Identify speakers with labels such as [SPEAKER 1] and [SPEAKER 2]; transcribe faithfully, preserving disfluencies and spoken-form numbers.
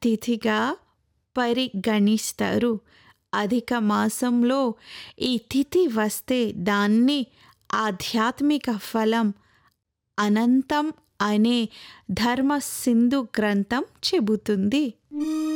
[SPEAKER 1] తిథిగా పరిగణిస్తారు. అధిక మాసంలో ఈ తిథి వస్తే దాన్ని ఆధ్యాత్మిక ఫలం అనంతం అనే ధర్మ సింధు గ్రంథం చెబుతుంది.